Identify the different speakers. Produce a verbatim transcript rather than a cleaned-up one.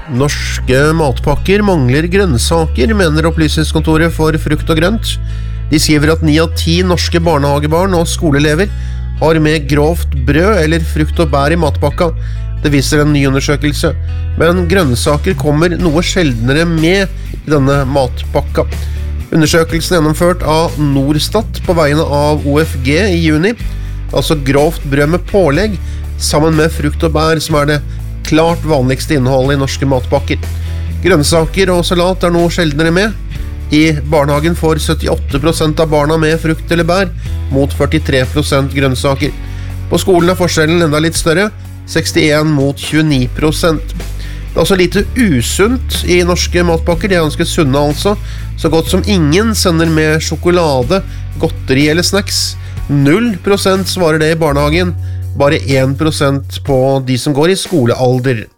Speaker 1: Norske matpakker mangler grønnsaker, mener Opplysningskontoret for frukt og grønt. De skriver at ni av ti norske barnehagebarn og skoleelever har med grovt brød eller frukt og bær i matpakka. Det viser en ny undersøkelse, men grønnsaker kommer noe sjeldnere med i denne matpakka. Undersøkelsen er gjennomført av Norstat på vegne av O F G i juni, altså grovt brød med pålegg, sammen med frukt og bær som er det klart vanligste innholdet i norske matpakker. Grønnsaker og salat er noe sjeldnere med. I barnehagen får syttiåtte prosent av barna med frukt eller bær, mot førtitre prosent grønnsaker. På skolen er forskjellen enda litt større, sekstien mot tjueni prosent. Det er også lite usunt i norske matpakker, de er ganske sunne altså. Så godt som ingen sender med sjokolade, godteri eller snacks. Null prosent svarer det i barnehagen, bare én prosent på de som går i skolealder.